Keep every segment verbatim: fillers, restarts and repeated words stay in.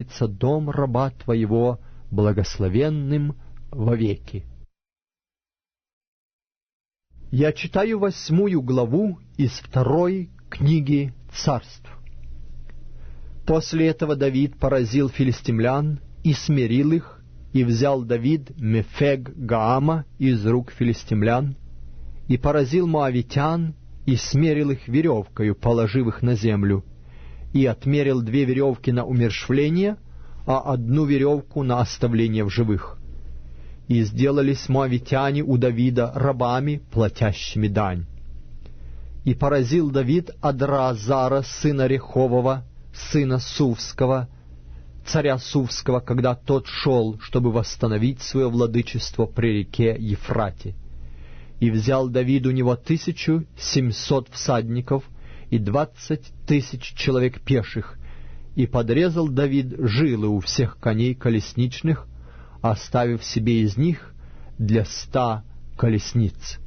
сделается дом раба Твоего благословенным вовеки». Я читаю восьмую главу из второй книги Царств. После этого Давид поразил филистимлян и смирил их, и взял Давид Мефег Гаама из рук филистимлян, и поразил моавитян, и смерил их веревкою, положив их на землю, и отмерил две веревки на умерщвление, а одну веревку на оставление в живых. И сделались моавитяне у Давида рабами, платящими дань. И поразил Давид Адраазара, сына Рехового, сына Сувского, царя Сувского, когда тот шел, чтобы восстановить свое владычество при реке Ефрате. И взял Давид у него тысячу семьсот всадников и двадцать тысяч человек пеших, и подрезал Давид жилы у всех коней колесничных, оставив себе из них для ста колесниц.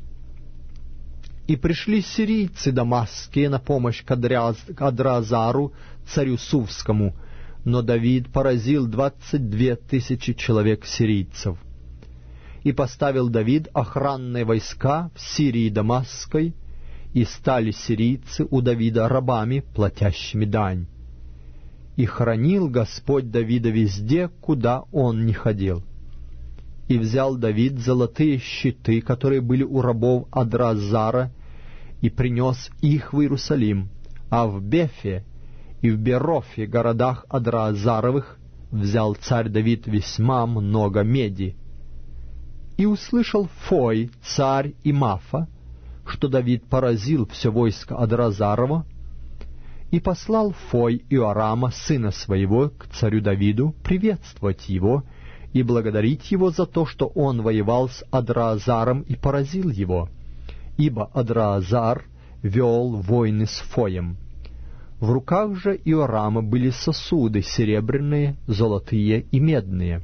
И пришли сирийцы дамасские на помощь к Адраазару, царю Сувскому, но Давид поразил двадцать две тысячи человек сирийцев. И поставил Давид охранные войска в Сирии Дамасской, и стали сирийцы у Давида рабами, платящими дань. И хранил Господь Давида везде, куда он ни ходил. И взял Давид золотые щиты, которые были у рабов Адраазара, и принес их в Иерусалим, а в Бефе и в Берофе, городах Адраазаровых, взял царь Давид весьма много меди. И услышал Фой, царь и Мафа, что Давид поразил все войско Адраазарова, и послал Фой Иорама, сына своего, к царю Давиду приветствовать его и благодарить его за то, что он воевал с Адраазаром и поразил его, ибо Адраазар вел войны с Фоем. В руках же Иорама были сосуды серебряные, золотые и медные.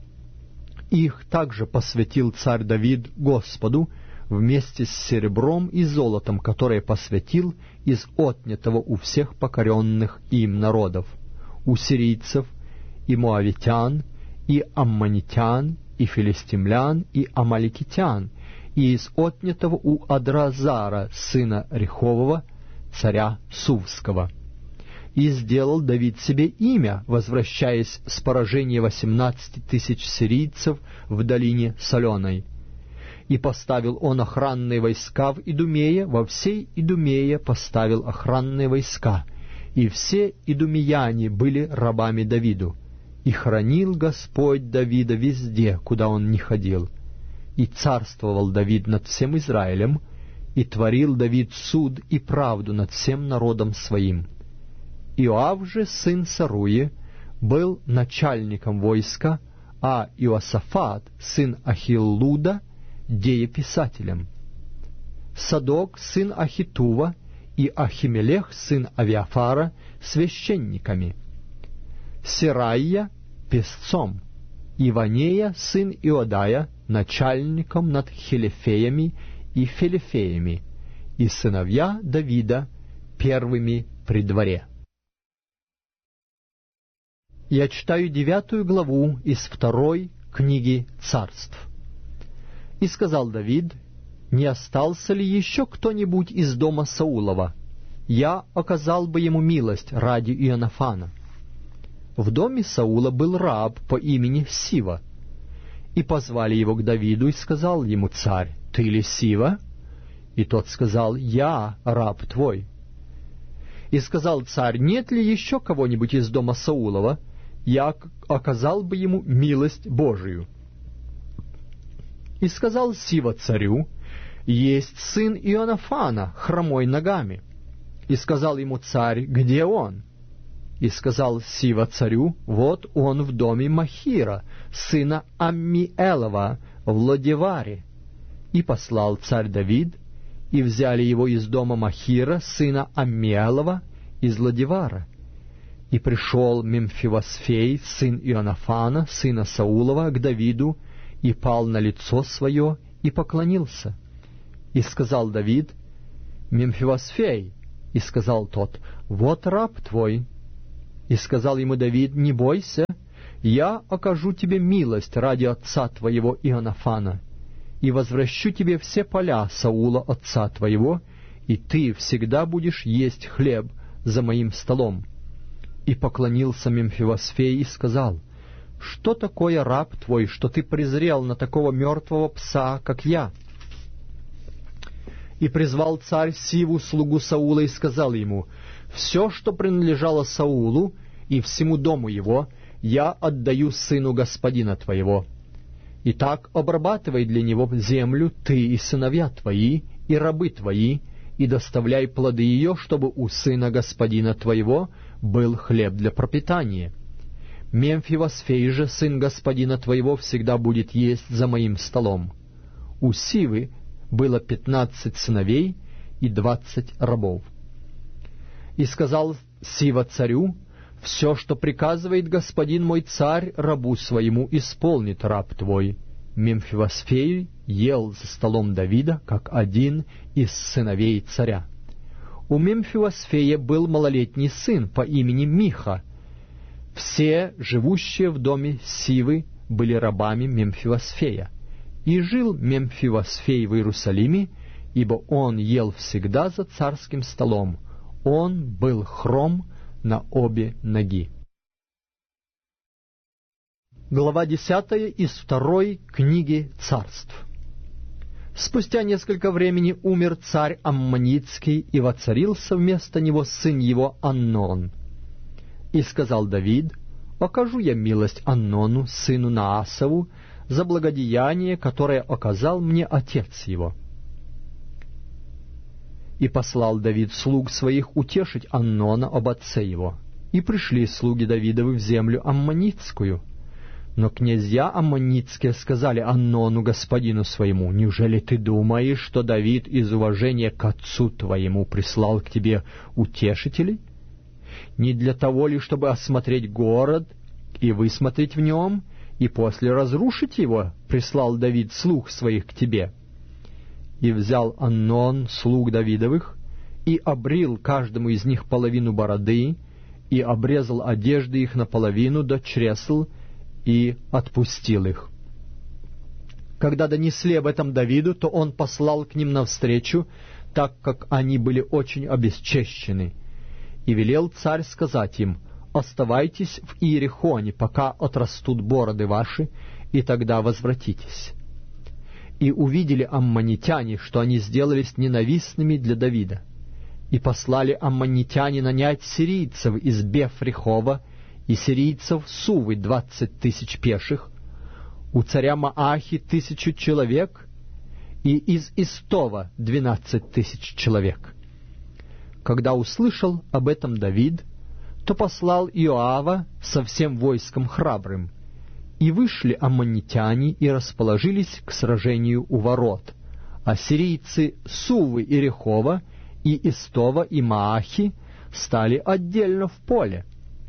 Их также посвятил царь Давид Господу вместе с серебром и золотом, которое посвятил из отнятого у всех покоренных им народов, у сирийцев и моавитян, и аммонитян, и филистимлян, и амаликитян, и из отнятого у Адраазара, сына Рехового, царя Сувского. И сделал Давид себе имя, возвращаясь с поражения восемнадцати тысяч сирийцев в долине Соленой. И поставил он охранные войска в Идумее, во всей Идумее поставил охранные войска, и все идумеяне были рабами Давиду. И хранил Господь Давида везде, куда он ни ходил. И царствовал Давид над всем Израилем, и творил Давид суд и правду над всем народом своим. Иоав же, сын Саруи, был начальником войска, а Иосафат, сын Ахиллуда, дееписателем. Садок, сын Ахитува, и Ахимелех, сын Авиафара, священниками. Серайя — песцом, и Ванея, сын Иодая, начальником над хилефеями и филефеями, и сыновья Давида первыми при дворе. Я читаю девятую главу из второй книги Царств. И сказал Давид: «Не остался ли еще кто-нибудь из дома Саулова? Я оказал бы ему милость ради Ионафана». В доме Саула был раб по имени Сива. И позвали его к Давиду, и сказал ему царь: «Ты ли Сива?» И тот сказал: «Я, раб твой». И сказал царь: «Нет ли еще кого-нибудь из дома Саулова? Я оказал бы ему милость Божию». И сказал Сива царю: «Есть сын Ионафана, хромой ногами». И сказал ему царь: «Где он?» И сказал Сива царю: «Вот он в доме Махира, сына Аммиэлова, в Лодеваре». И послал царь Давид, и взяли его из дома Махира, сына Аммиэлова, из Лодевара. И пришел Мемфивосфей, сын Ионафана, сына Саулова, к Давиду, и пал на лицо свое, и поклонился. И сказал Давид: «Мемфивосфей». И сказал тот: «Вот раб твой». И сказал ему Давид: «Не бойся, «Я окажу тебе милость ради отца твоего Иоаннафана, и возвращу тебе все поля Саула отца твоего, и ты всегда будешь есть хлеб за моим столом». И поклонился Мемфивосфей и сказал: «Что такое раб твой, что ты презрел на такого мертвого пса, как я?» И призвал царь Сиву, слугу Саула, и сказал ему: «Все, что принадлежало Саулу и всему дому его, я отдаю сыну господина твоего. Итак, обрабатывай для него землю ты и сыновья твои, и рабы твои, и доставляй плоды ее, чтобы у сына господина твоего был хлеб для пропитания. Мемфивосфей же, сын господина твоего, всегда будет есть за моим столом». У Сивы было пятнадцать сыновей и двадцать рабов. И сказал Сива царю: «Все, что приказывает господин мой царь, рабу своему исполнит раб твой». Мемфивосфей ел за столом Давида, как один из сыновей царя. У Мемфивосфея был малолетний сын по имени Миха. Все, живущие в доме Сивы, были рабами Мемфивосфея. И жил Мемфивосфей в Иерусалиме, ибо он ел всегда за царским столом. Он был хром на обе ноги. Глава десятая из второй книги Царств. Спустя несколько времени умер царь Аммонитский, и воцарился вместо него сын его Амнон. И сказал Давид: «Окажу я милость Амнону, сыну Наасову, за благодеяние, которое оказал мне отец его». И послал Давид слуг своих утешить Амнона об отце его. И пришли слуги Давидовы в землю Аммонитскую. Но князья аммонитские сказали Амнону, господину своему: «Неужели ты думаешь, что Давид из уважения к отцу твоему прислал к тебе утешителей? Не для того ли, чтобы осмотреть город и высмотреть в нем, и после разрушить его, прислал Давид слуг своих к тебе?» И взял Амнон слуг Давидовых, и обрил каждому из них половину бороды, и обрезал одежды их наполовину до чресл, и отпустил их. Когда донесли об этом Давиду, то он послал к ним навстречу, так как они были очень обесчещены. И велел царь сказать им: «Оставайтесь в Иерихоне, пока отрастут бороды ваши, и тогда возвратитесь». И увидели аммонитяне, что они сделались ненавистными для Давида. И послали аммонитяне нанять сирийцев из Бефрихова и сирийцев Сувы двадцать тысяч пеших, у царя Маахи тысячу человек, и из Истова двенадцать тысяч человек. Когда услышал об этом Давид, то послал Иоава со всем войском храбрым. И вышли аммонитяне и расположились к сражению у ворот, а сирийцы Сувы и Рехова, и Истова, и Маахи стали отдельно в поле.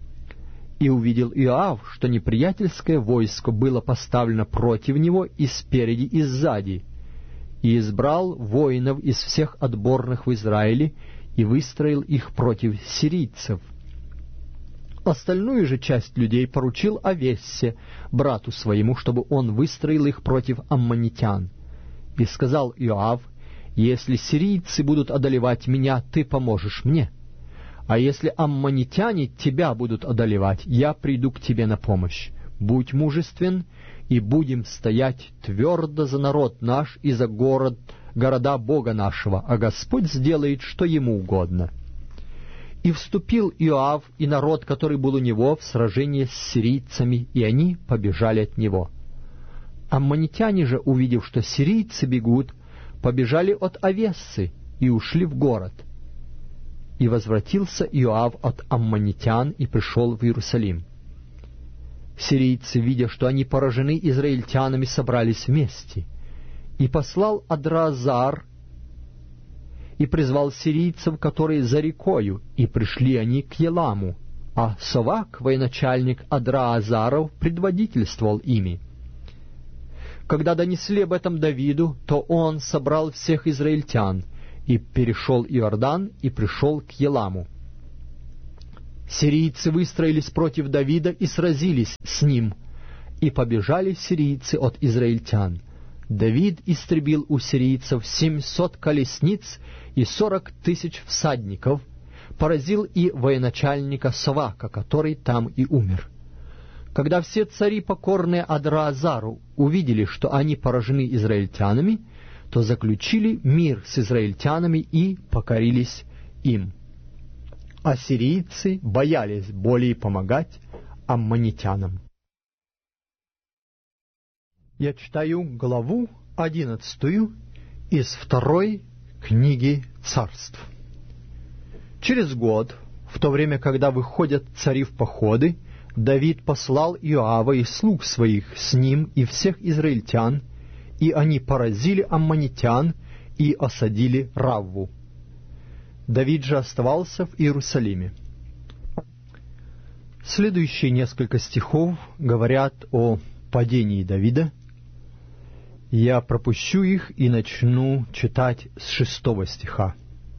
И увидел Иоав, что неприятельское войско было поставлено против него и спереди, и сзади, и избрал воинов из всех отборных в Израиле и выстроил их против сирийцев. Остальную же часть людей поручил Авессе, брату своему, чтобы он выстроил их против аммонитян. И сказал Иоав: «Если сирийцы будут одолевать меня, ты поможешь мне. А если аммонитяне тебя будут одолевать, я приду к тебе на помощь. Будь мужествен, и будем стоять твердо за народ наш и за город, города Бога нашего, а Господь сделает, что ему угодно». И вступил Иоав и народ, который был у него, в сражение с сирийцами, и они побежали от него. Аммонитяне же, увидев, что сирийцы бегут, побежали от Авессы и ушли в город. И возвратился Иоав от аммонитян и пришел в Иерусалим. Сирийцы, видя, что они поражены израильтянами, собрались вместе. И послал Адраазар, и призвал сирийцев, которые за рекою, и пришли они к Еламу, а Совак, военачальник Адраазаров, предводительствовал ими. Когда донесли об этом Давиду, то он собрал всех израильтян, и перешел Иордан, и пришел к Еламу. Сирийцы выстроились против Давида и сразились с ним, и побежали сирийцы от израильтян. Давид истребил у сирийцев семьсот колесниц и сорок тысяч всадников, поразил и военачальника Совака, который там и умер. Когда все цари, покорные Адраазару, увидели, что они поражены израильтянами, то заключили мир с израильтянами и покорились им. Ассирийцы боялись более помогать аммонитянам. Я читаю главу одиннадцатую из второй книги Царств. Через год, в то время, когда выходят цари в походы, Давид послал Иоава и слуг своих с ним и всех израильтян, и они поразили аммонитян и осадили Равву. Давид же оставался в Иерусалиме. Следующие несколько стихов говорят о падении Давида. Я пропущу их и начну читать с шестого стиха.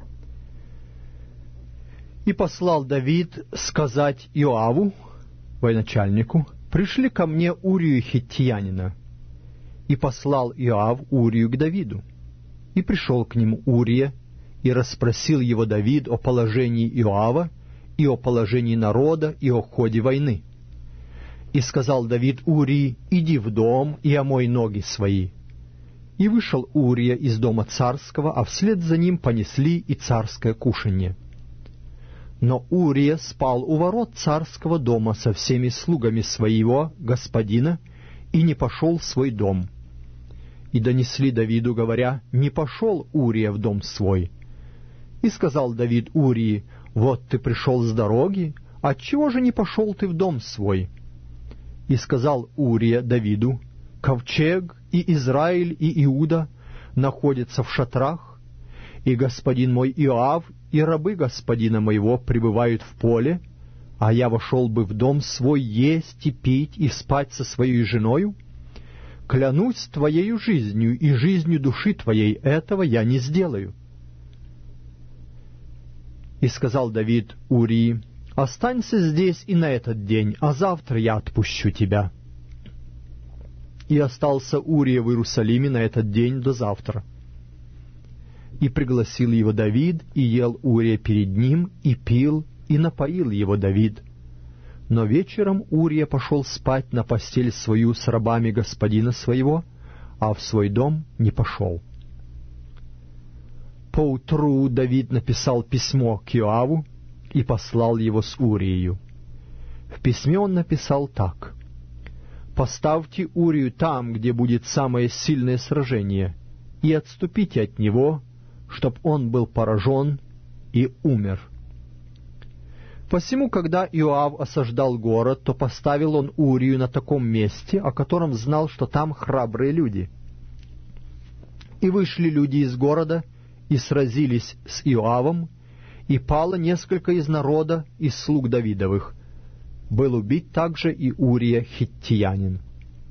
«И послал Давид сказать Иоаву, военачальнику, пришли ко мне Урию хиттиянина. И послал Иоав Урию к Давиду. И пришел к нему Урия, и расспросил его Давид о положении Иоава, и о положении народа, и о ходе войны. И сказал Давид Урии, иди в дом и омой ноги свои. И вышел Урия из дома царского, а вслед за ним понесли и царское кушанье. Но Урия спал у ворот царского дома со всеми слугами своего господина и не пошел в свой дом. И донесли Давиду, говоря, не пошел Урия в дом свой. И сказал Давид Урии, вот ты пришел с дороги, отчего же не пошел ты в дом свой? И сказал Урия Давиду, ковчег и Израиль и Иуда находятся в шатрах, и господин мой Иоав и рабы господина моего пребывают в поле, а я вошел бы в дом свой есть и пить и спать со своей женою? Клянусь твоею жизнью и жизнью души твоей, этого я не сделаю. И сказал Давид Урии, останься здесь и на этот день, а завтра я отпущу тебя. И остался Урия в Иерусалиме на этот день до завтра. И пригласил его Давид, и ел Урия перед ним, и пил, и напоил его Давид. Но вечером Урия пошел спать на постель свою с рабами господина своего, а в свой дом не пошел. Поутру Давид написал письмо к Иоаву и послал его с Урией. В письме он написал так: «Поставьте Урию там, где будет самое сильное сражение, и отступите от него, чтоб он был поражен и умер». Посему, когда Иоав осаждал город, то поставил он Урию на таком месте, о котором знал, что там храбрые люди. И вышли люди из города, и сразились с Иоавом, и пало несколько из народа, из слуг Давидовых. Был убит также и Урия хиттиянин.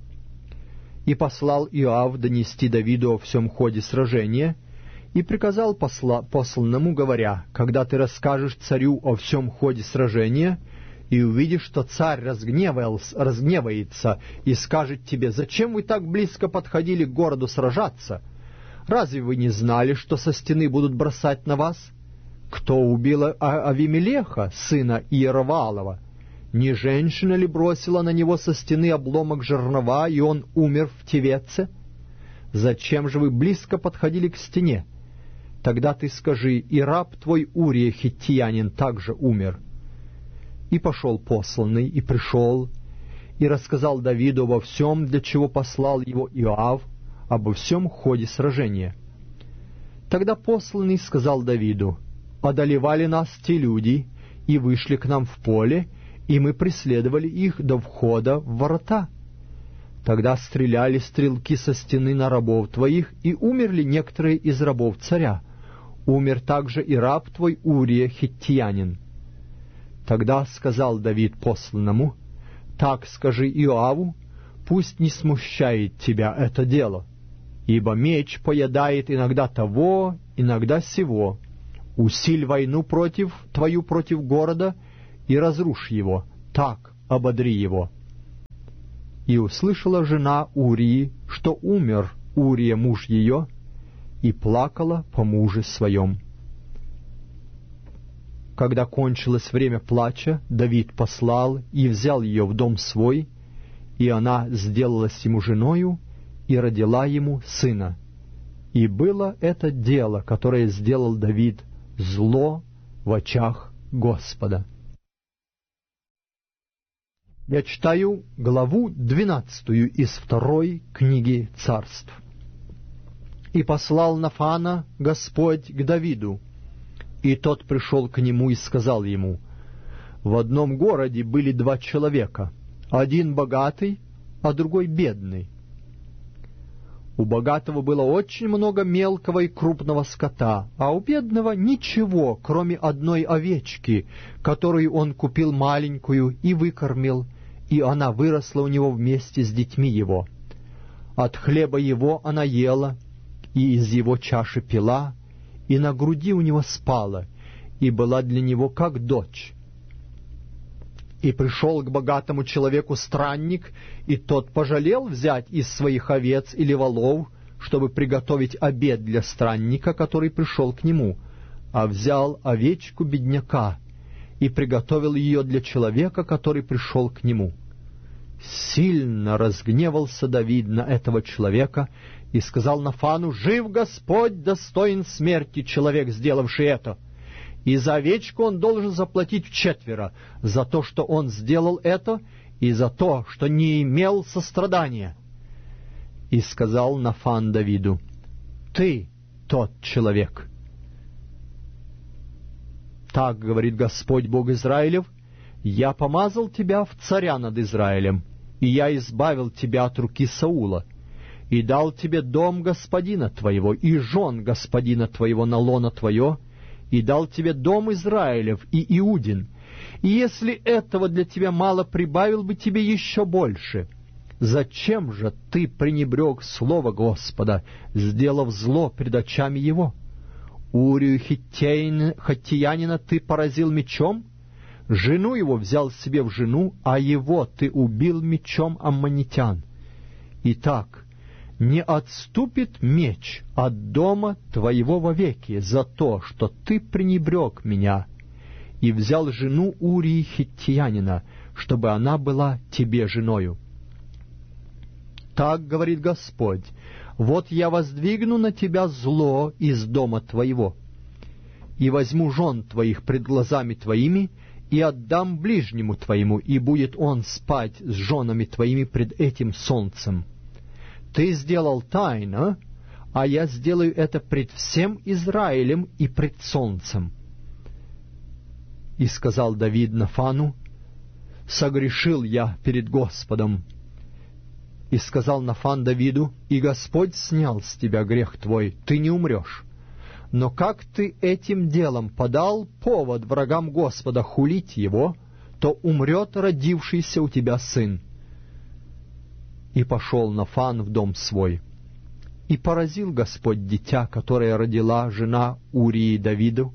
И послал Иоав донести Давиду о всем ходе сражения, и приказал посла, посланному, говоря, когда ты расскажешь царю о всем ходе сражения, и увидишь, что царь разгневается и скажет тебе, зачем вы так близко подходили к городу сражаться? Разве вы не знали, что со стены будут бросать на вас? Кто убил Авимелеха, сына Иероваалова? Не женщина ли бросила на него со стены обломок жернова, и он умер в Тевеце? Зачем же вы близко подходили к стене? Тогда ты скажи, и раб твой Урия хиттиянин также умер. И пошел посланный, и пришел, и рассказал Давиду обо всем, для чего послал его Иоав, обо всем ходе сражения. Тогда посланный сказал Давиду, одолевали нас те люди, и вышли к нам в поле, и мы преследовали их до входа в ворота. Тогда стреляли стрелки со стены на рабов твоих, и умерли некоторые из рабов царя. Умер также и раб твой Урия хиттиянин. Тогда сказал Давид посланному, так скажи Иоаву, пусть не смущает тебя это дело, ибо меч поедает иногда того, иногда сего. Усиль войну против твою против города, и разрушь его, так ободри его». И услышала жена Урии, что умер Урия муж ее, и плакала по муже своем. Когда кончилось время плача, Давид послал и взял ее в дом свой, и она сделалась ему женою и родила ему сына. И было это дело, которое сделал Давид, зло в очах Господа. Я читаю главу двенадцатую из второй книги Царств. «И послал Нафана Господь к Давиду, и тот пришел к нему и сказал ему: в одном городе были два человека, один богатый, а другой бедный. У богатого было очень много мелкого и крупного скота, а у бедного ничего, кроме одной овечки, которую он купил маленькую и выкормил, и она выросла у него вместе с детьми его. От хлеба его она ела, и из его чаши пила, и на груди у него спала, и была для него как дочь. И пришел к богатому человеку странник, и тот пожалел взять из своих овец или волов, чтобы приготовить обед для странника, который пришел к нему, а взял овечку бедняка и приготовил ее для человека, который пришел к нему. Сильно разгневался Давид на этого человека и сказал Нафану: «Жив Господь, достоин смерти человек, сделавший это. И за овечку он должен заплатить вчетверо, за то, что он сделал это, и за то, что не имел сострадания». И сказал Нафан Давиду: «Ты тот человек». «Так говорит Господь Бог Израилев: я помазал тебя в царя над Израилем, и я избавил тебя от руки Саула, и дал тебе дом господина твоего и жен господина твоего на лоно твое, и дал тебе дом Израилев и Иудин, и если этого для тебя мало, прибавил бы тебе еще больше. Зачем же ты пренебрег слово Господа, сделав зло пред очами его? Урию хиттиянина ты поразил мечом, жену его взял себе в жену, а его ты убил мечом аммонитян. Итак, не отступит меч от дома твоего вовеки за то, что ты пренебрег меня и взял жену Урии хиттиянина, чтобы она была тебе женою. Так говорит Господь: вот я воздвигну на тебя зло из дома твоего, и возьму жен твоих пред глазами твоими, и отдам ближнему твоему, и будет он спать с женами твоими пред этим солнцем. Ты сделал тайно, а я сделаю это пред всем Израилем и пред солнцем». И сказал Давид Нафану: «Согрешил я перед Господом». И сказал Нафан Давиду: «И Господь снял с тебя грех твой, ты не умрешь. Но как ты этим делом подал повод врагам Господа хулить его, то умрет родившийся у тебя сын». И пошел Нафан в дом свой. И поразил Господь дитя, которое родила жена Урии Давиду,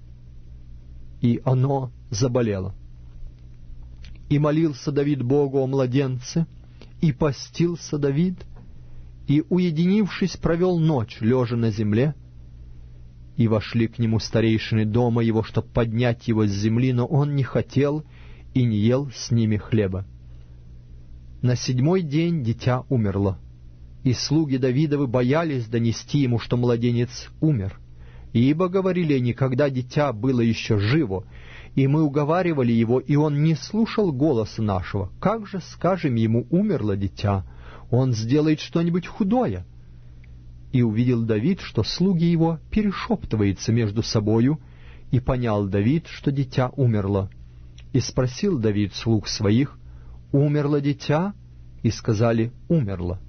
и оно заболело. И молился Давид Богу о младенце, и постился Давид, и, уединившись, провел ночь, лежа на земле. И вошли к нему старейшины дома его, чтоб поднять его с земли, но он не хотел и не ел с ними хлеба. На седьмой день дитя умерло, и слуги Давидовы боялись донести ему, что младенец умер. Ибо, говорили они, когда дитя было еще живо, и мы уговаривали его, и он не слушал голоса нашего, как же скажем ему: умерло дитя, он сделает что-нибудь худое? И увидел Давид, что слуги его перешептываются между собою, и понял Давид, что дитя умерло. И спросил Давид слуг своих: умерло дитя? И сказали: умерло.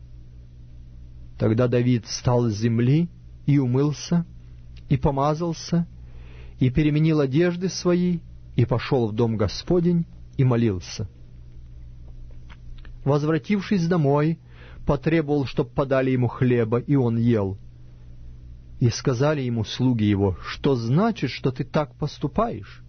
Тогда Давид встал с земли и умылся, и помазался, и переменил одежды свои, и пошел в дом Господень, и молился. Возвратившись домой, потребовал, чтоб подали ему хлеба, и он ел. И сказали ему слуги его: что значит, что ты так поступаешь?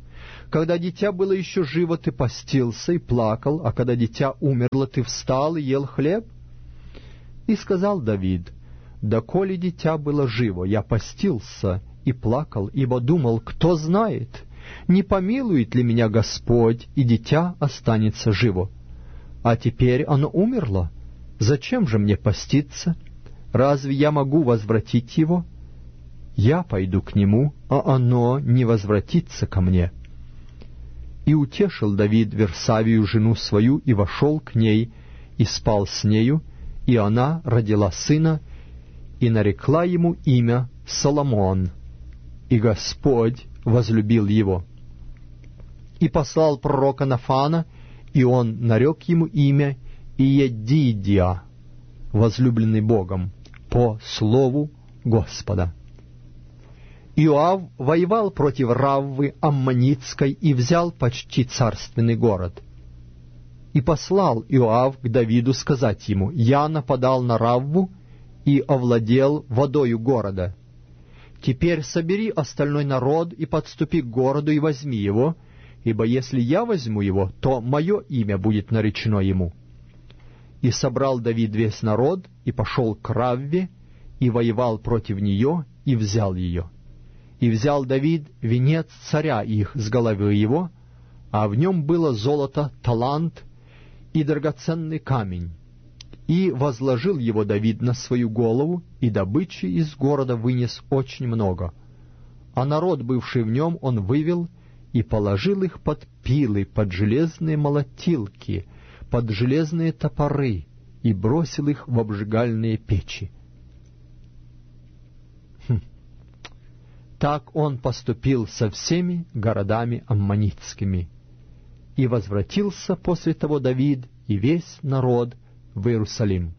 Когда дитя было еще живо, ты постился и плакал, а когда дитя умерло, ты встал и ел хлеб? И сказал Давид: доколе дитя было живо, я постился и плакал, ибо думал, кто знает, не помилует ли меня Господь, и дитя останется живо. А теперь оно умерло. Зачем же мне поститься? Разве я могу возвратить его? Я пойду к нему, а оно не возвратится ко мне. И утешил Давид Версавию, жену свою, и вошел к ней, и спал с нею, и она родила сына, и нарекла ему имя Соломон, и Господь возлюбил его. И послал пророка Нафана, и он нарек ему имя Иедидия, возлюбленный Богом, по слову Господа. Иоав воевал против Раввы Аммонитской и взял почти царственный город. И послал Иоав к Давиду сказать ему: «Я нападал на Равву и овладел водою города. Теперь собери остальной народ и подступи к городу и возьми его, ибо если я возьму его, то мое имя будет наречено ему». И собрал Давид весь народ, и пошел к Равве, и воевал против нее, и взял ее. И взял Давид венец царя их с головы его, а в нем было золото, талант и драгоценный камень. И возложил его Давид на свою голову, и добычи из города вынес очень много. А народ, бывший в нем, он вывел и положил их под пилы, под железные молотилки, под железные топоры, и бросил их в обжигальные печи. Хм. Так он поступил со всеми городами аммонитскими. И возвратился после того Давид и весь народ в Иерусалим.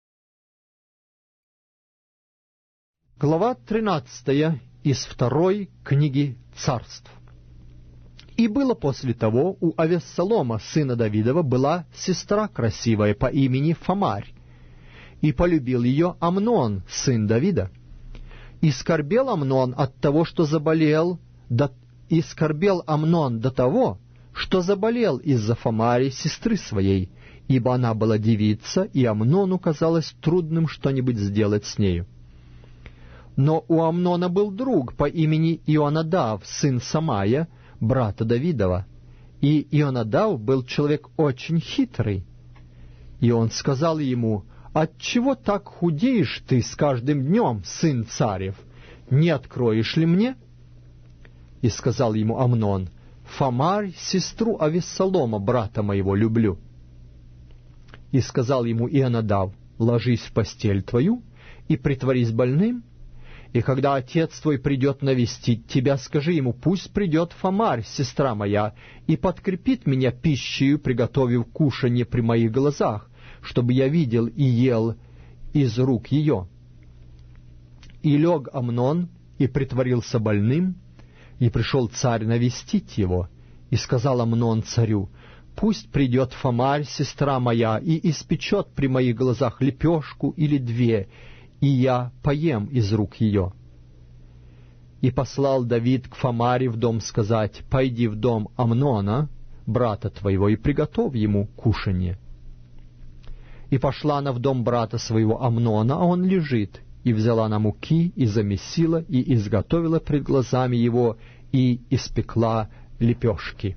Глава тринадцатая из второй книги Царств. И было после того, у Авессалома, сына Давидова, была сестра красивая по имени Фамарь, и полюбил ее Амнон, сын Давида. И скорбел Амнон от того, что заболел, до... и скорбел Амнон до того, что заболел из-за Фамари, сестры своей, ибо она была девица, и Амнону казалось трудным что-нибудь сделать с нею. Но у Амнона был друг по имени Ионадав, сын Самая, брата Давидова, и Ионадав был человек очень хитрый. И он сказал ему: «Отчего так худеешь ты с каждым днем, сын царев? Не откроешь ли мне?» И сказал ему Амнон: «Фамарь, сестру Авессалома, брата моего, люблю». И сказал ему Ионадав: «Ложись в постель твою и притворись больным, и когда отец твой придет навестить тебя, скажи ему: пусть придет Фамарь, сестра моя, и подкрепит меня пищею, приготовив кушанье при моих глазах, чтобы я видел и ел из рук ее». И лег Амнон, и притворился больным, и пришел царь навестить его, и сказал Амнон царю: «Пусть придет Фамарь, сестра моя, и испечет при моих глазах лепешку или две, и я поем из рук ее». И послал Давид к Фамаре в дом сказать: «Пойди в дом Амнона, брата твоего, и приготовь ему кушанье». И пошла она в дом брата своего Амнона, а он лежит, и взяла она муки, и замесила, и изготовила пред глазами его, и испекла лепешки.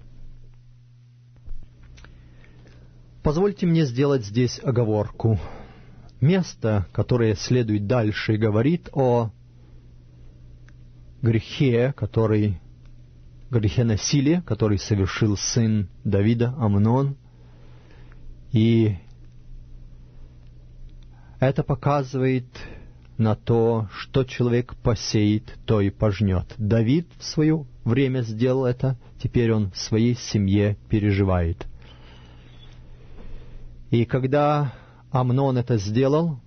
Позвольте мне сделать здесь оговорку. Место, которое следует дальше, говорит о грехе, который, грехе насилия, который совершил сын Давида Амнон. И это показывает на то, что человек посеет, то и пожнет. Давид в свое время сделал это, теперь он в своей семье переживает. И когда Амнон это сделал,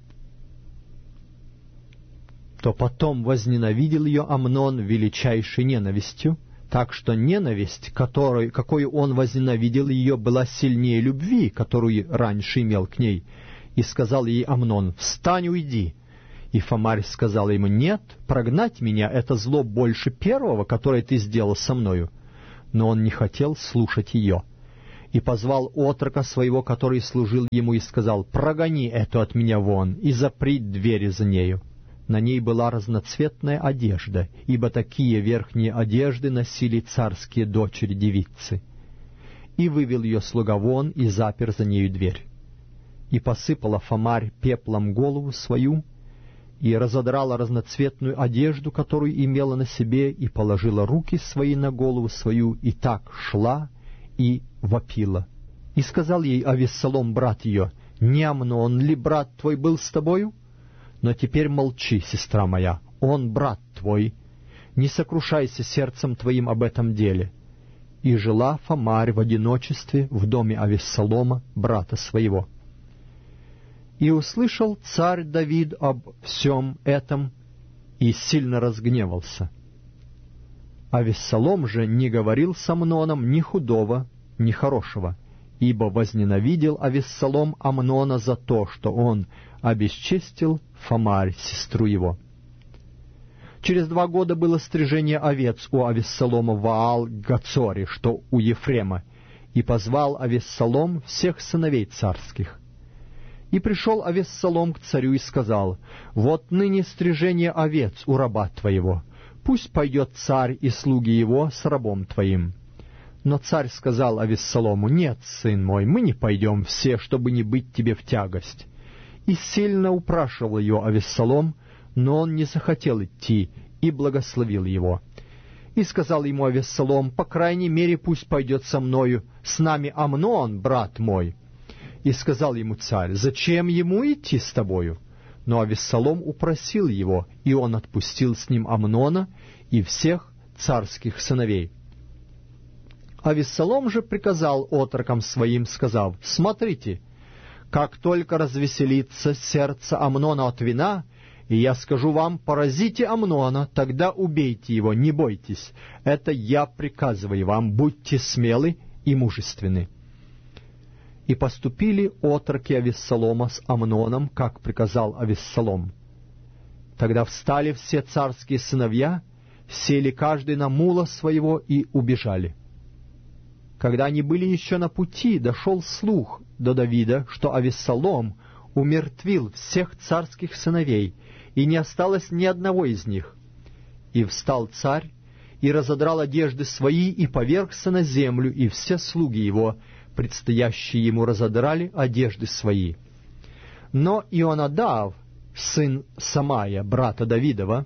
то потом возненавидел ее Амнон величайшей ненавистью, так что ненависть, которой, какой он возненавидел ее, была сильнее любви, которую раньше имел к ней. И сказал ей Амнон: «Встань, уйди». И Фамарь сказала ему: «Нет, прогнать меня — это зло больше первого, которое ты сделал со мною». но он не хотел слушать ее. И позвал отрока своего, который служил ему, и сказал: «Прогони эту от меня вон, и запри двери за нею». На ней была разноцветная одежда, ибо такие верхние одежды носили царские дочери-девицы. И вывел ее слуга вон, и запер за нею дверь. И посыпала Фомарь пеплом голову свою, и разодрала разноцветную одежду, которую имела на себе, и положила руки свои на голову свою, и так шла и вопила. И сказал ей Авессалом, брат ее: «Не Амнон ли брат твой был с тобою? Но теперь молчи, сестра моя, он брат твой, не сокрушайся сердцем твоим об этом деле». И жила Фомарь в одиночестве в доме Авессалома, брата своего. И услышал царь Давид об всем этом, и сильно разгневался. Авессалом же не говорил с Амноном ни худого, ни хорошего, ибо возненавидел Авессалом Амнона за то, что он обесчестил Фомарь, сестру его. Через два года было стрижение овец у Авессалома в Аал-Гацоре, что у Ефрема, и позвал Авессалом всех сыновей царских. И пришел Авессалом к царю и сказал: «Вот ныне стрижение овец у раба твоего, пусть пойдет царь и слуги его с рабом твоим». Но царь сказал Авессалому: «Нет, сын мой, мы не пойдем все, чтобы не быть тебе в тягость». И сильно упрашивал ее Авессалом, но он не захотел идти, и благословил его. И сказал ему Авессалом: «По крайней мере, пусть пойдет со мною, с нами Амнон, брат мой». И сказал ему царь: «Зачем ему идти с тобою?» Но Авессалом упросил его, и он отпустил с ним Амнона и всех царских сыновей. Авессалом же приказал отрокам своим, сказав: «Смотрите, как только развеселится сердце Амнона от вина, и я скажу вам: поразите Амнона, тогда убейте его, не бойтесь. Это я приказываю вам, будьте смелы и мужественны». И поступили отроки Авессалома с Амноном, как приказал Авессалом. Тогда встали все царские сыновья, сели каждый на мула своего и убежали. Когда они были еще на пути, дошел слух до Давида, что Авессалом умертвил всех царских сыновей, и не осталось ни одного из них. И встал царь, и разодрал одежды свои, и повергся на землю, и все слуги его, предстоящие ему, разодрали одежды свои. Но Ионадав, сын Самая, брата Давидова,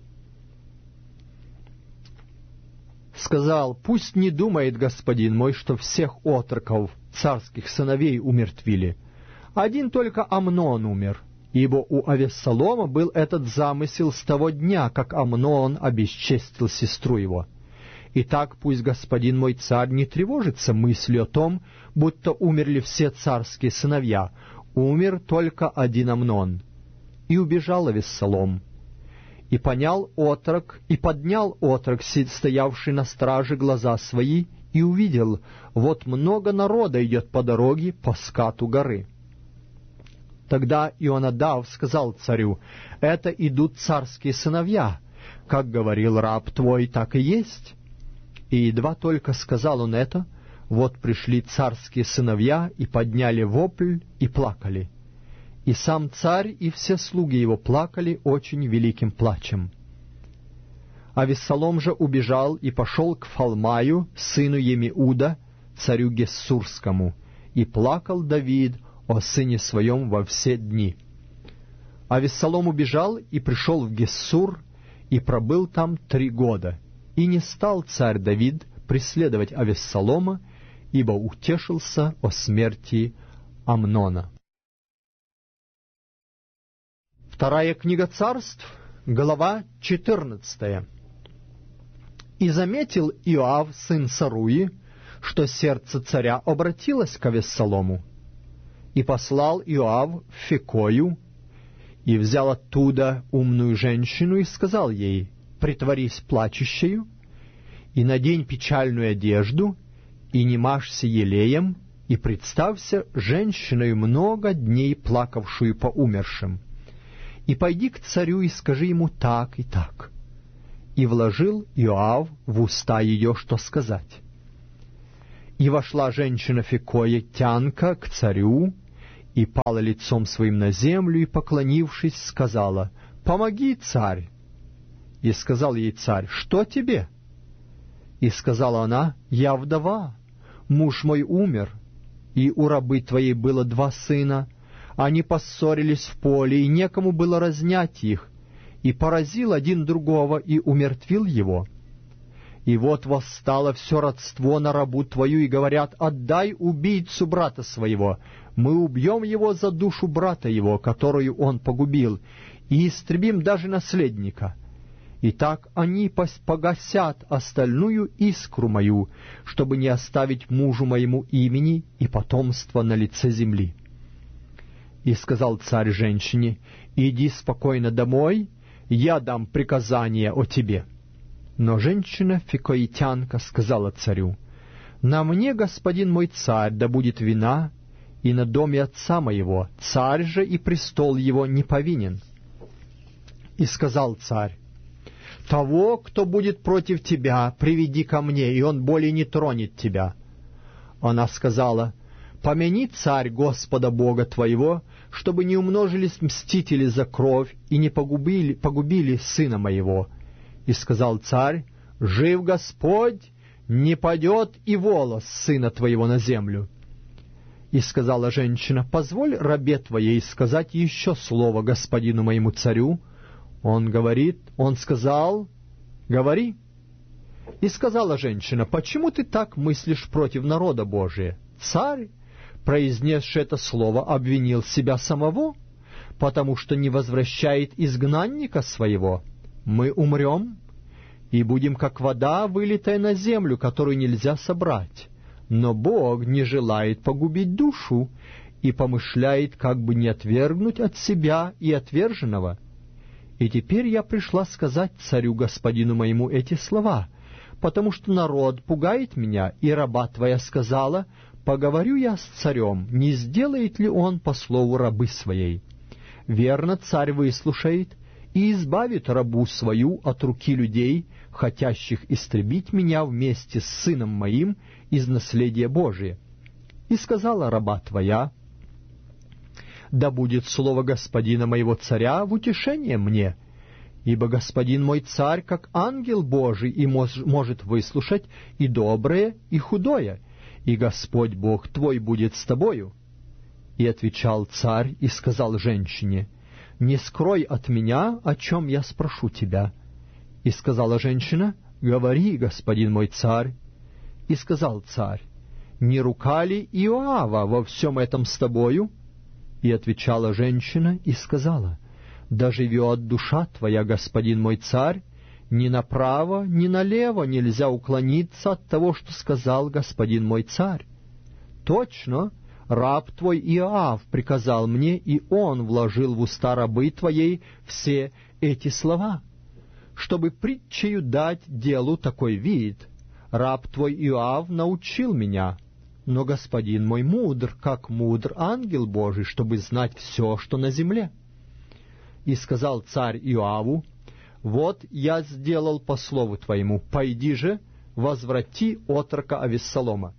сказал: «Пусть не думает господин мой, что всех отроков царских сыновей умертвили. Один только Амнон умер, ибо у Авессалома был этот замысел с того дня, как Амнон обесчестил сестру его. Итак, пусть господин мой царь не тревожится мыслью о том, будто умерли все царские сыновья, умер только один Амнон». И убежал Авессалом. И понял отрок, и поднял отрок, стоявший на страже, глаза свои, и увидел: вот много народа идет по дороге по скату горы. Тогда Ионадав сказал царю: «Это идут царские сыновья, как говорил раб твой, так и есть». И едва только сказал он это, вот пришли царские сыновья и подняли вопль и плакали. И сам царь и все слуги его плакали очень великим плачем. Авессалом же убежал и пошел к Фалмаю, сыну Емиуда, царю Гессурскому, и плакал Давид о сыне своем во все дни. Авессалом убежал и пришел в Гессур, и пробыл там три года, и не стал царь Давид преследовать Авессалома, ибо утешился о смерти Амнона. Вторая книга Царств, глава четырнадцатая. «И заметил Иоав, сын Саруи, что сердце царя обратилось к Авессалому. И послал Иоав в Фекою, и взял оттуда умную женщину, и сказал ей: притворись плачущею, и надень печальную одежду, и не мажься елеем, и представься женщиной, много дней плакавшую по умершим. И пойди к царю и скажи ему так и так». И вложил Иоав в уста ее, что сказать. И вошла женщина-фикоетянка к царю, и пала лицом своим на землю, и, поклонившись, сказала: «Помоги, царь!» И сказал ей царь: «Что тебе?» И сказала она: «Я вдова, муж мой умер, и у рабы твоей было два сына. Они поссорились в поле, и некому было разнять их, и поразил один другого, и умертвил его. И вот восстало все родство на рабу твою, и говорят: отдай убийцу брата своего, мы убьем его за душу брата его, которую он погубил, и истребим даже наследника. Итак, они погасят остальную искру мою, чтобы не оставить мужу моему имени и потомства на лице земли». И сказал царь женщине: «Иди спокойно домой, я дам приказание о тебе». Но женщина-фикоетянка сказала царю: «На мне, господин мой царь, да будет вина, и на доме отца моего, царь же и престол его не повинен». И сказал царь: «Того, кто будет против тебя, приведи ко мне, и он более не тронет тебя». Она сказала: «Помяни, царь, Господа Бога твоего, чтобы не умножились мстители за кровь и не погубили, погубили сына моего». И сказал царь: «Жив Господь, не падет и волос сына твоего на землю». И сказала женщина: «Позволь рабе твоей сказать еще слово господину моему царю». Он говорит, он сказал: «Говори». И сказала женщина: «Почему ты так мыслишь против народа Божия? Царь, произнесший это слово, обвинил себя самого, потому что не возвращает изгнанника своего. Мы умрем и будем, как вода, вылитая на землю, которую нельзя собрать. Но Бог не желает погубить душу и помышляет, как бы не отвергнуть от себя и отверженного. И теперь я пришла сказать царю господину моему эти слова, потому что народ пугает меня, и раба твоя сказала: поговорю я с царем, не сделает ли он по слову рабы своей. Верно, царь выслушает и избавит рабу свою от руки людей, хотящих истребить меня вместе с сыном моим из наследия Божия. И сказала раба твоя: да будет слово господина моего царя в утешение мне, ибо господин мой царь, как ангел Божий, и мож, может выслушать и доброе, и худое, и Господь Бог твой будет с тобою». И отвечал царь и сказал женщине: «Не скрой от меня, о чем я спрошу тебя». И сказала женщина: «Говори, господин мой царь». И сказал царь: «Не рука ли Иоава во всем этом с тобою?» И отвечала женщина и сказала: «Да живет душа твоя, господин мой царь, ни направо, ни налево нельзя уклониться от того, что сказал господин мой царь. Точно, раб твой Иоав приказал мне, и он вложил в уста рабы твоей все эти слова, чтобы притчею дать делу такой вид. Раб твой Иоав научил меня, но господин мой мудр, как мудр ангел Божий, чтобы знать все, что на земле». И сказал царь Иоаву: «Вот я сделал по слову твоему, пойди же, возврати отрока Авессалома».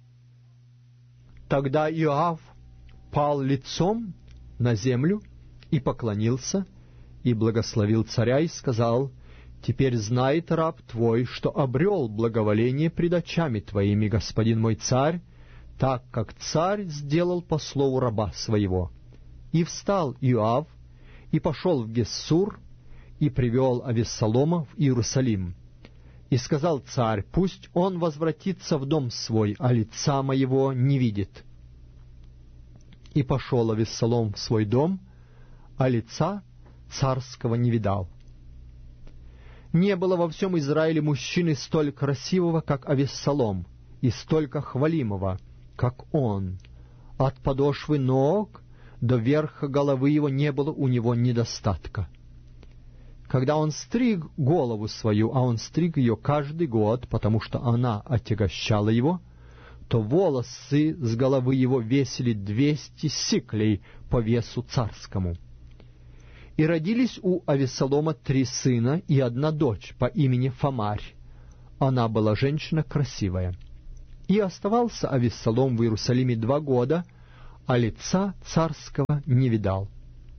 Тогда Иоав пал лицом на землю и поклонился, и благословил царя, и сказал: «Теперь знает раб твой, что обрел благоволение пред очами твоими, господин мой царь, так как царь сделал по слову раба своего». И встал Иоав, и пошел в Гессур, и привел Авессалома в Иерусалим. И сказал царь: «Пусть он возвратится в дом свой, а лица моего не видит». И пошел Авессалом в свой дом, а лица царского не видал. Не было во всем Израиле мужчины столь красивого, как Авессалом, и столько хвалимого, как он. От подошвы ног до верха головы его не было у него недостатка. Когда он стриг голову свою, а он стриг ее каждый год, потому что она отягощала его, то волосы с головы его весили двести сиклей по весу царскому. И родились у Авессалома три сына и одна дочь по имени Фамарь. Она была женщина красивая. И оставался Авессалом в Иерусалиме два года, а лица царского не видал.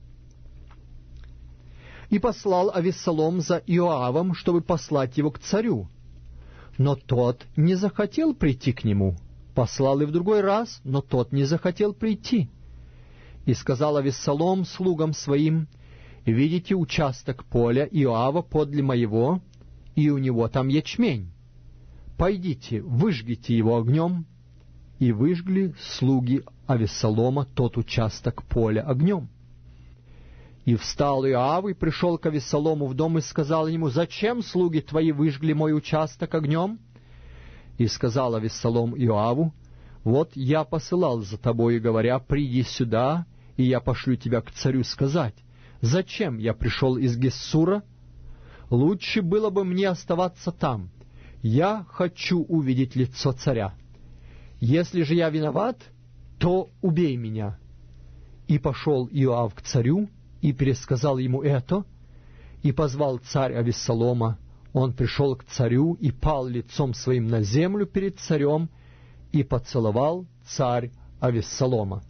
И послал Авессалом за Иоавом, чтобы послать его к царю. Но тот не захотел прийти к нему. Послал и в другой раз, но тот не захотел прийти. И сказал Авессалом слугам своим: «Видите участок поля Иоава подле моего, и у него там ячмень. Пойдите, выжгите его огнем». И выжгли слуги Авессалома тот участок поля огнем. И встал Иоав и пришел к Авессалому в дом и сказал ему: «Зачем слуги твои выжгли мой участок огнем?» И сказал Авессалом Иоаву: «Вот я посылал за тобой, говоря: приди сюда, и я пошлю тебя к царю сказать: зачем я пришел из Гессура? Лучше было бы мне оставаться там. Я хочу увидеть лицо царя. Если же я виноват, то убей меня». И пошел Иоав к царю, и пересказал ему это, и позвал царь Авессалома. Он пришел к царю и пал лицом своим на землю перед царем, и поцеловал царь Авессалома.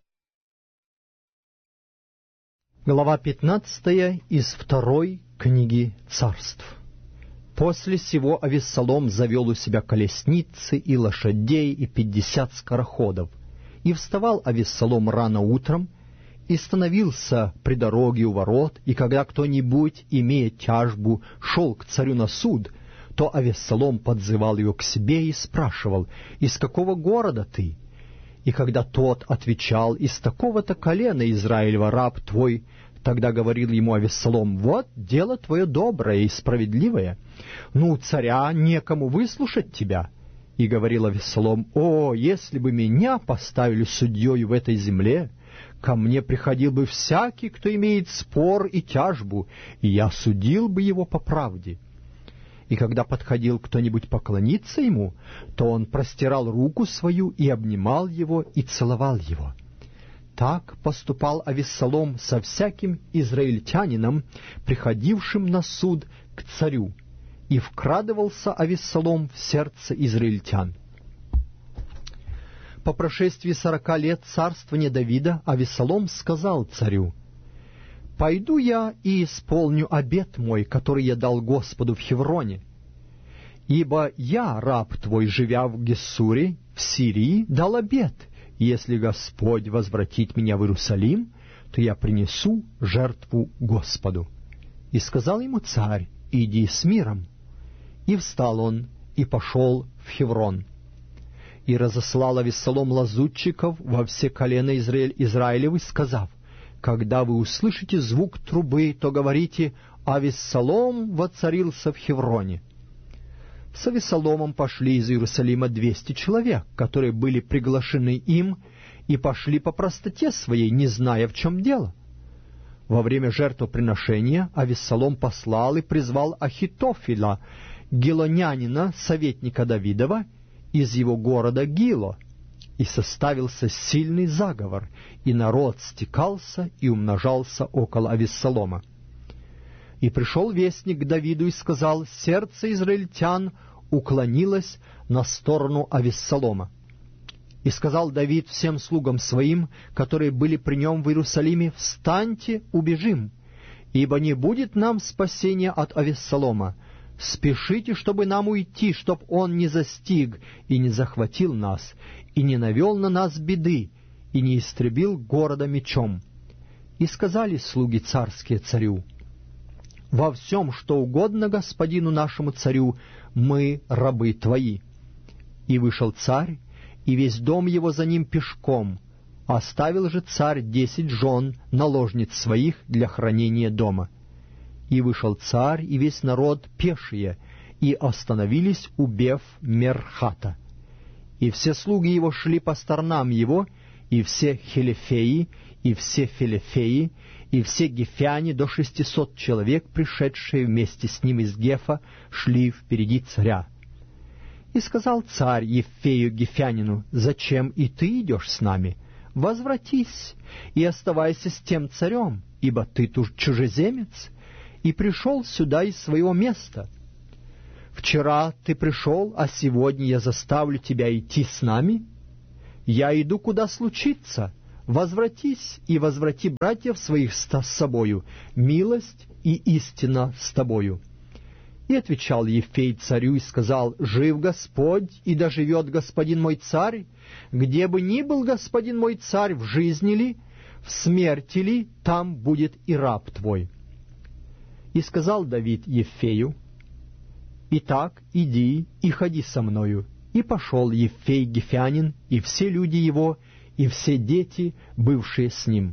Глава пятнадцатая из второй книги Царств. После сего Авессалом завел у себя колесницы и лошадей и пятьдесят скороходов. И вставал Авессалом рано утром, и становился при дороге у ворот, и когда кто-нибудь, имея тяжбу, шел к царю на суд, то Авессалом подзывал его к себе и спрашивал: «Из какого города ты?» И когда тот отвечал: «Из такого-то колена Израилева раб твой», тогда говорил ему Авессалом: «Вот дело твое доброе и справедливое, но у царя некому выслушать тебя». И говорил Авессалом: «О, если бы меня поставили судьей в этой земле, ко мне приходил бы всякий, кто имеет спор и тяжбу, и я судил бы его по правде». И когда подходил кто-нибудь поклониться ему, то он простирал руку свою и обнимал его и целовал его. Так поступал Авессалом со всяким израильтянином, приходившим на суд к царю, и вкрадывался Авессалом в сердце израильтян. По прошествии сорока лет царствования Давида Авессалом сказал царю: «Пойду я и исполню обет мой, который я дал Господу в Хевроне. Ибо я, раб твой, живя в Гессуре, в Сирии, дал обет: если Господь возвратит меня в Иерусалим, то я принесу жертву Господу». И сказал ему царь: «Иди с миром». И встал он и пошел в Хеврон. И разослал Авессалом лазутчиков во все колена Израиль, Израилевы, сказав: «Когда вы услышите звук трубы, то говорите: Авессалом воцарился в Хевроне». С Авессаломом пошли из Иерусалима двести человек, которые были приглашены им, и пошли по простоте своей, не зная, в чем дело. Во время жертвоприношения Авессалом послал и призвал Ахитофеля, гилонянина, советника Давидова, из его города Гило, и составился сильный заговор, и народ стекался и умножался около Авессалома. И пришел вестник к Давиду и сказал: сердце израильтян уклонилось на сторону Авессалома. И сказал Давид всем слугам своим, которые были при нем в Иерусалиме: встаньте, убежим, ибо не будет нам спасения от Авессалома. Спешите, чтобы нам уйти, чтоб он не застиг и не захватил нас, и не навел на нас беды, и не истребил города мечом. И сказали слуги царские царю: во всем, что угодно господину нашему царю, мы рабы твои. И вышел царь, и весь дом его за ним пешком. Оставил же царь десять жен, наложниц своих, для хранения дома. И вышел царь и весь народ пешие, и остановились у Бев-Мерхата. И все слуги его шли по сторонам его, и все хелефеи, и все фелефеи, и все гефяне до шестисот человек, пришедшие вместе с ним из Гефа, шли впереди царя. И сказал царь Ефею гефянину: «Зачем и ты идешь с нами? Возвратись и оставайся с тем царем, ибо ты тут чужеземец, и пришел сюда из своего места». Вчера ты пришел, а сегодня я заставлю тебя идти с нами? Я иду, куда случится. Возвратись и возврати братьев своих с собою, милость и истина с тобою». И отвечал Ефей царю и сказал: «Жив Господь, и доживет господин мой царь, где бы ни был господин мой царь, в жизни ли, в смерти ли, там будет и раб твой». И сказал Давид Ефею: «Итак, иди и ходи со мною». И пошел Ефей Гефянин, и все люди его, и все дети, бывшие с ним.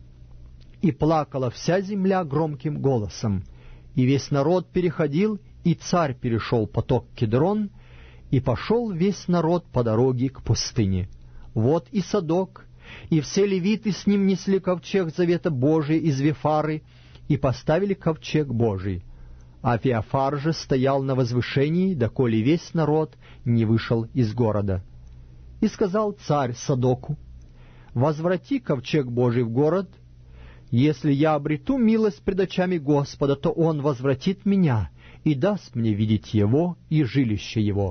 И плакала вся земля громким голосом, и весь народ переходил, и царь перешел поток Кедрон, и пошел весь народ по дороге к пустыне. Вот и Садок, и все левиты с ним несли ковчег завета Божия из Вифары, и поставили ковчег Божий. А Феофар же стоял на возвышении, доколе весь народ не вышел из города. И сказал царь Садоку: «Возврати ковчег Божий в город. Если я обрету милость пред очами Господа, то он возвратит меня и даст мне видеть его и жилище его.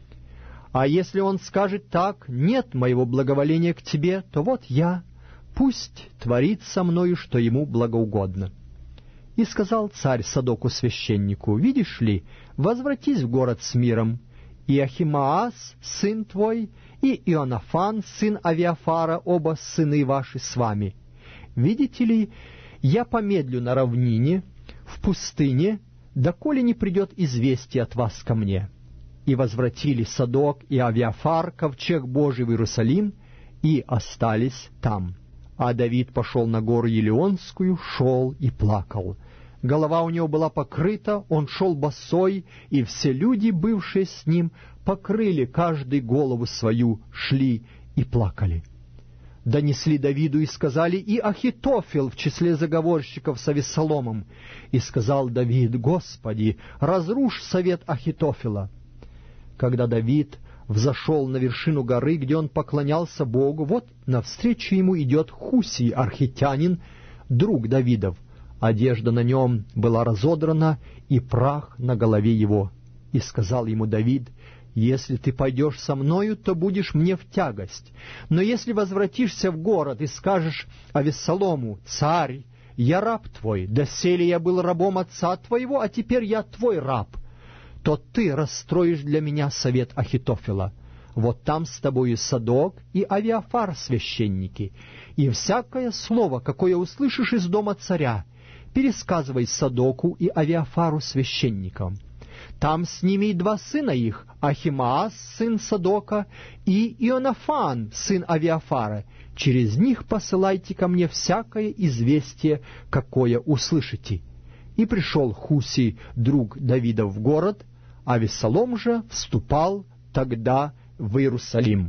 А если он скажет так: нет моего благоволения к тебе, то вот я, пусть творит со мною, что ему благоугодно». И сказал царь Садоку священнику: «Видишь ли, возвратись в город с миром, и Ахимаас, сын твой, и Ионафан, сын Авиафара, оба сыны ваши с вами. Видите ли, я помедлю на равнине, в пустыне, доколе не придет известие от вас ко мне». И возвратили Садок и Авиафар ковчег Божий в Иерусалим, и остались там. А Давид пошел на гору Елеонскую, шел и плакал. Голова у него была покрыта, он шел босой, и все люди, бывшие с ним, покрыли каждый голову свою, шли и плакали. Донесли Давиду и сказали: «И Ахитофел в числе заговорщиков с Авессаломом». И сказал Давид: «Господи, разрушь совет Ахитофела». Когда Давид взошел на вершину горы, где он поклонялся Богу, вот навстречу ему идет Хусий, архитянин, друг Давидов. Одежда на нем была разодрана, и прах на голове его. И сказал ему Давид: «Если ты пойдешь со мною, то будешь мне в тягость. Но если возвратишься в город и скажешь Авессалому: царь, я раб твой, доселе я был рабом отца твоего, а теперь я твой раб, то ты расстроишь для меня совет Ахитофела. Вот там с тобою Садок и Авиафар священники, и всякое слово, какое услышишь из дома царя, пересказывай Садоку и Авиафару священникам. Там с ними и два сына их, Ахимаас, сын Садока, и Ионафан, сын Авиафара. Через них посылайте ко мне всякое известие, какое услышите». И пришел Хусий, друг Давида, в город, а Авессалом же вступал тогда в Иерусалим.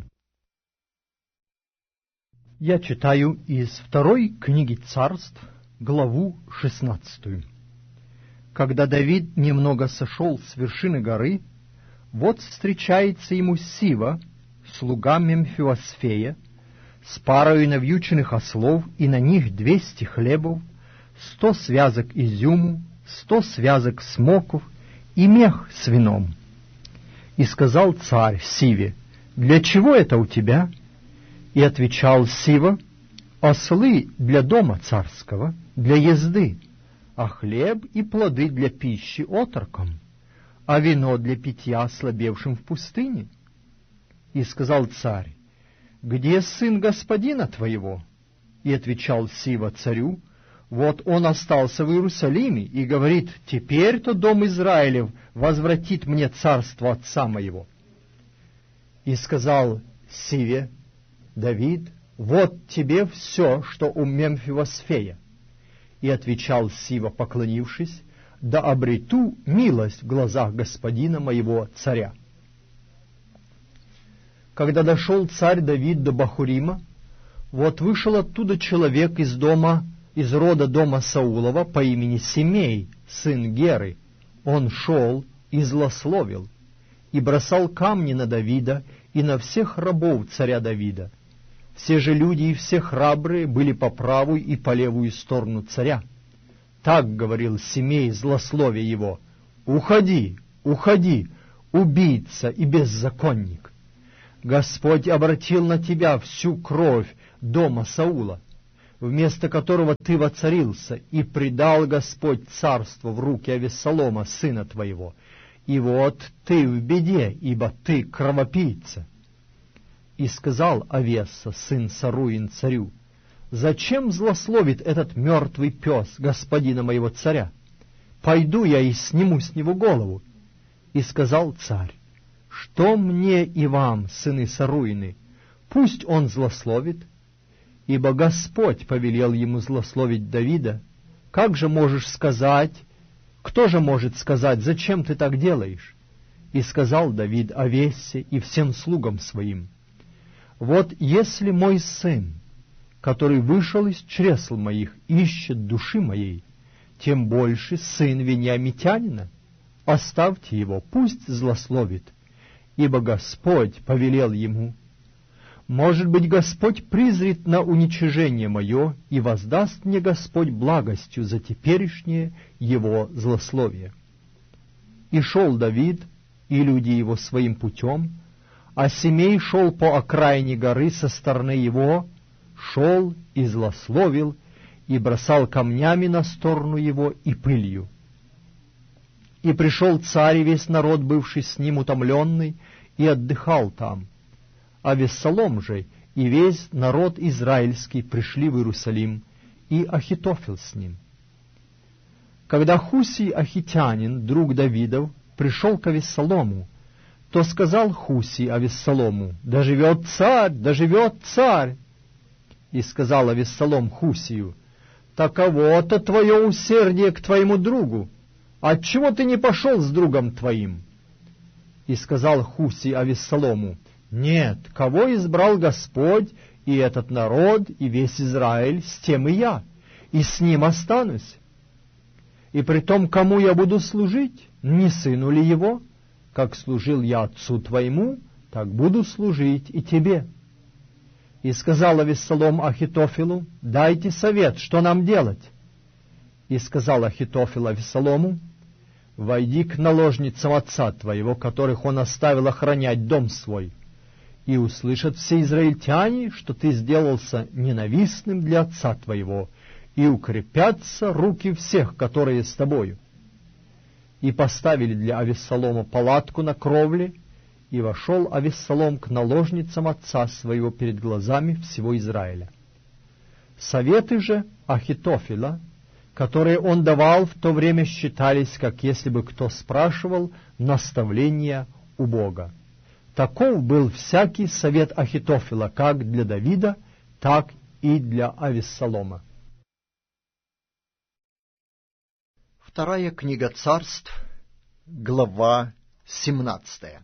Я читаю из второй книги Царств, главу шестнадцатую. Когда Давид немного сошел с вершины горы, вот встречается ему Сива, слуга Мемфиосфея, с парою навьюченных ослов, и на них двести хлебов, сто связок изюму, сто связок смоков и мех с вином. И сказал царь Сиве: «Для чего это у тебя?» И отвечал Сива: «Ослы для дома царского, для езды, а хлеб и плоды для пищи отрокам, а вино для питья ослабевшим в пустыне». И сказал царь: «Где сын господина твоего?» И отвечал Сива царю: «Вот он остался в Иерусалиме и говорит: теперь-то дом Израилев возвратит мне царство отца моего». И сказал Сиве Давид: «Вот тебе все, что у Мемфиосфея». И отвечал Сива, поклонившись: «Да обрету милость в глазах господина моего царя». Когда дошел царь Давид до Бахурима, вот вышел оттуда человек из дома, из рода дома Саулова по имени Семей, сын Геры. Он шел и злословил, и бросал камни на Давида и на всех рабов царя Давида. Все же люди и все храбрые были по правую и по левую сторону царя. Так говорил Семей, злословя его: «Уходи, уходи, убийца и беззаконник! Господь обратил на тебя всю кровь дома Саула, вместо которого ты воцарился, и предал Господь царство в руки Авессалома, сына твоего. И вот ты в беде, ибо ты кровопийца». И сказал Авесса, сын Саруин, царю: «Зачем злословит этот мертвый пес господина моего царя? Пойду я и сниму с него голову». И сказал царь: «Что мне и вам, сыны Саруины? Пусть он злословит, ибо Господь повелел ему злословить Давида. Как же можешь сказать, кто же может сказать, зачем ты так делаешь?» И сказал Давид Авессе и всем слугам своим: «Вот если мой сын, который вышел из чресл моих, ищет души моей, тем больше сын вениамитянина. Оставьте его, пусть злословит, ибо Господь повелел ему. Может быть, Господь призрит на уничижение мое, и воздаст мне Господь благостью за теперешнее его злословие». И шел Давид и люди его своим путем, а Семей шел по окраине горы со стороны его, шел и злословил, и бросал камнями на сторону его и пылью. И пришел царь и весь народ, бывший с ним утомленный, и отдыхал там. А Авессалом же и весь народ израильский пришли в Иерусалим, и Ахитофел с ним. Когда Хусий Ахитянин, друг Давидов, пришел к Авессалому, то сказал Хусий Авессалому: «Да живет царь, да живет царь!» И сказал Авессалом Хусию: «Таково-то твое усердие к твоему другу. Отчего ты не пошел с другом твоим?» И сказал Хусий Авессалому: «Нет, кого избрал Господь, и этот народ, и весь Израиль, с тем и я, и с ним останусь. И при том, кому я буду служить, не сыну ли его? Как служил я отцу твоему, так буду служить и тебе». И сказал Авессалом Ахитофелу: «Дайте совет, что нам делать?» И сказал Ахитофел Авессалому: «Войди к наложницам отца твоего, которых он оставил охранять дом свой, и услышат все израильтяне, что ты сделался ненавистным для отца твоего, и укрепятся руки всех, которые с тобою». И поставили для Авессалома палатку на кровле, и вошел Авессалом к наложницам отца своего перед глазами всего Израиля. Советы же Ахитофеля, которые он давал, в то время считались, как если бы кто спрашивал наставления у Бога. Таков был всякий совет Ахитофеля, как для Давида, так и для Авессалома. Вторая книга Царств, глава семнадцатая.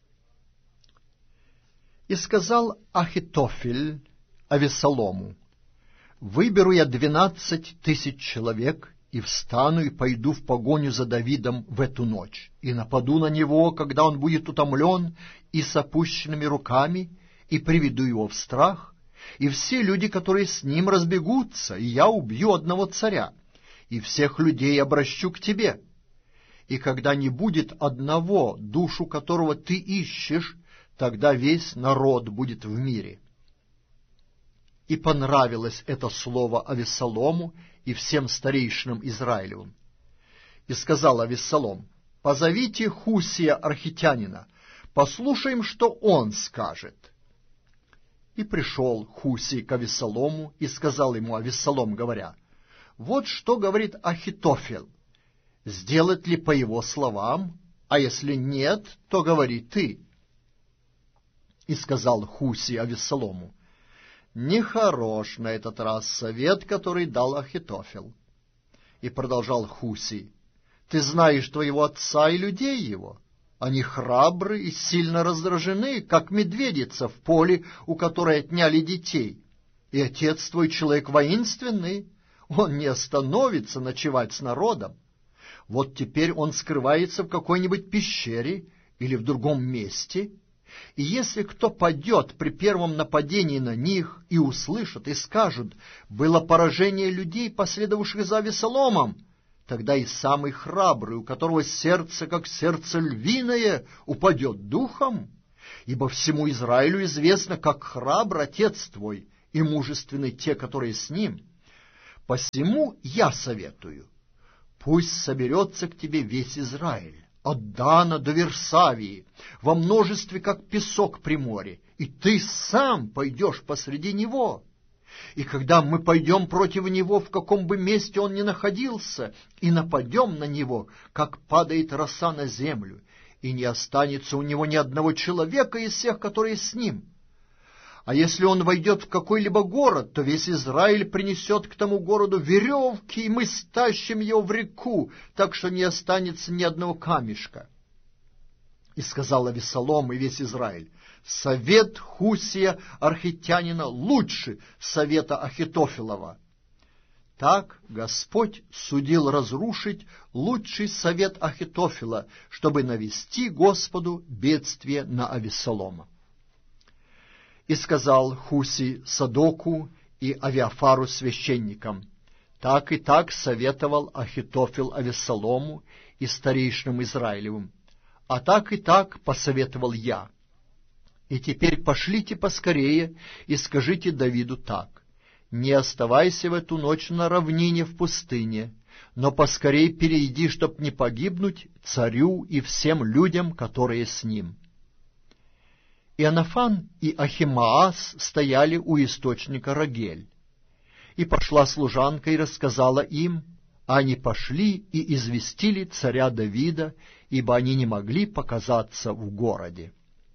«И сказал Ахитофель Авессалому: выберу я двенадцать тысяч человек, и встану и пойду в погоню за Давидом в эту ночь, и нападу на него, когда он будет утомлен и с опущенными руками, и приведу его в страх, и все люди, которые с ним, разбегутся, и я убью одного царя, и всех людей обращу к тебе. И когда не будет одного, душу которого ты ищешь, тогда весь народ будет в мире». И понравилось это слово Авессалому и всем старейшинам Израилевым. И сказал Авессалом: «Позовите Хусия архитянина, послушаем, что он скажет». И пришел Хусий к Авессалому, и сказал ему Авессалом, говоря: «Вот что говорит Ахитофел. Сделать ли по его словам, а если нет, то говори ты». И сказал Хусий Авессалому: «Нехорош на этот раз совет, который дал Ахитофел». И продолжал Хусий: «Ты знаешь твоего отца и людей его. Они храбры и сильно раздражены, как медведица в поле, у которой отняли детей. И отец твой человек воинственный, он не остановится ночевать с народом. Вот теперь он скрывается в какой-нибудь пещере или в другом месте, и если кто падет при первом нападении на них и услышат и скажут: было поражение людей, последовавших за Авессаломом, тогда и самый храбрый, у которого сердце, как сердце львиное, упадет духом. Ибо всему Израилю известно, как храбр отец твой, и мужественны те, которые с ним. Посему я советую, пусть соберется к тебе весь Израиль, от Дана до Версавии, во множестве, как песок при море, и ты сам пойдешь посреди него. И когда мы пойдем против него, в каком бы месте он ни находился, и нападем на него, как падает роса на землю, и не останется у него ни одного человека из всех, которые с ним. А если он войдет в какой-либо город, то весь Израиль принесет к тому городу веревки, и мы стащим его в реку, так что не останется ни одного камешка. И сказал Авессалом и весь Израиль: совет Хусия архитянина лучше совета Ахитофелова. Так Господь судил разрушить лучший совет Ахитофела, чтобы навести Господу бедствие на Авессалома. И сказал Хусий Садоку и Авиафару священникам: так и так советовал Ахитофел Авессалому и старейшинам Израилевым, а так и так посоветовал я. И теперь пошлите поскорее и скажите Давиду так: не оставайся в эту ночь на равнине в пустыне, но поскорей перейди, чтоб не погибнуть царю и всем людям, которые с ним. Иоаннафан и Ахимаас стояли у источника Рогель. И пошла служанка и рассказала им, а они пошли и известили царя Давида, ибо они не могли показаться в городе.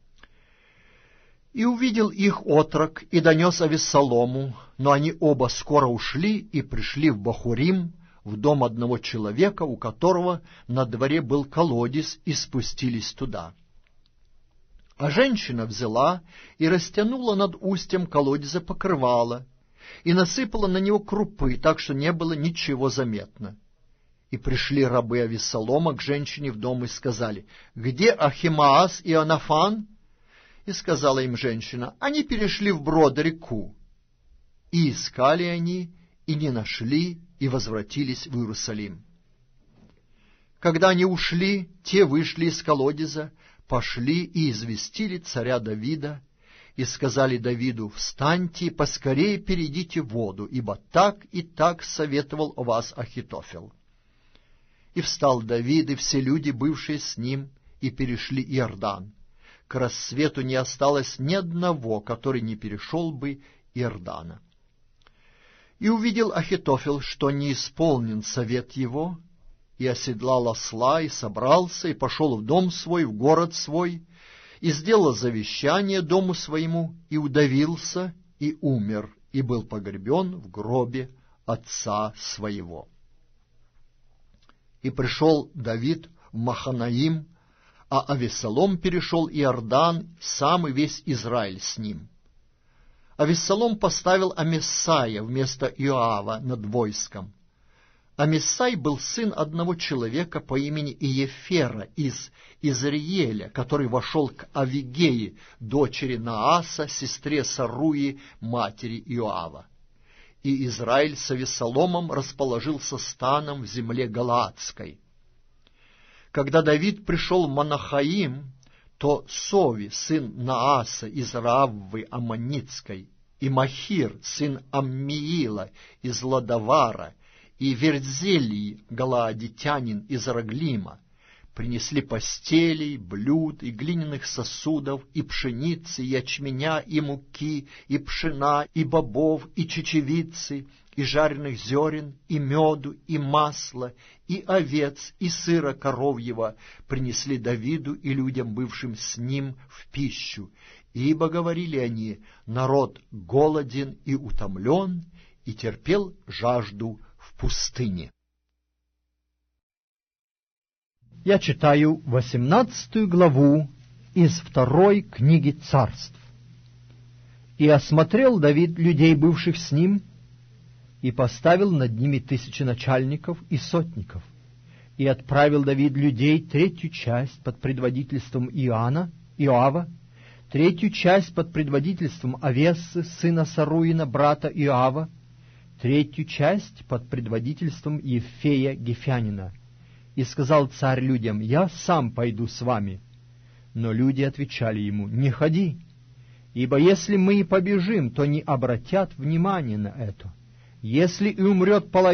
И увидел их отрок, и донес Авессалому, но они оба скоро ушли и пришли в Бахурим, в дом одного человека, у которого на дворе был колодец, и спустились туда. А женщина взяла и растянула над устьем колодеза покрывало, и насыпала на него крупы, так что не было ничего заметно. И пришли рабы Авессалома к женщине в дом и сказали: где Ахимаас и Иоаннафан? И сказала им женщина: они перешли вброд реку. И искали они, и не нашли, и возвратились в Иерусалим. Когда они ушли, те вышли из колодеза, пошли и известили царя Давида, и сказали Давиду: встаньте и поскорее перейдите в воду, ибо так и так советовал о вас Ахитофел. И встал Давид и все люди, бывшие с ним, и перешли Иордан. К рассвету не осталось ни одного, который не перешел бы Иордана. И увидел Ахитофел, что не исполнен совет его, и оседлал осла, и собрался, и пошел в дом свой, в город свой, и сделал завещание дому своему, и удавился, и умер, и был погребен в гробе отца своего. И пришел Давид в Маханаим, а Авессалом перешел Иордан, сам и весь Израиль с ним. Авессалом поставил Амесая вместо Иоава над войском. Амесай был сын одного человека по имени Иефера из Изриеля, который вошел к Авигее, дочери Нааса, сестре Саруи, матери Иоава. И Израиль с Авессаломом расположился станом в земле Галаадской. Когда Давид пришел в Манахаим, то Сови, сын Нааса из Рааввы Аммонитской, и Махир, сын Аммиила из Ладавара, и Верзелий, галаадитянин из Раглима, принесли постелей, блюд и глиняных сосудов, и пшеницы, и ячменя, и муки, и пшена, и бобов, и чечевицы, и жареных зерен, и меду, и масла, и овец, и сыра коровьего принесли Давиду и людям, бывшим с ним, в пищу. Ибо, говорили они, народ голоден и утомлен, и терпел жажду в пустыне. Я читаю восемнадцатую главу из второй книги Царств. «И осмотрел Давид людей, бывших с ним, и поставил над ними тысячи начальников и сотников. И отправил Давид людей третью часть под предводительством Иоанна, Иоава, третью часть под предводительством Авессы, сына Саруина, брата Иоава, третью часть под предводительством Евфея Гефянина. И сказал царь людям: «Я сам пойду с вами». Но люди отвечали ему: «Не ходи, ибо если мы и побежим, то не обратят внимания на это. Если и умрет половина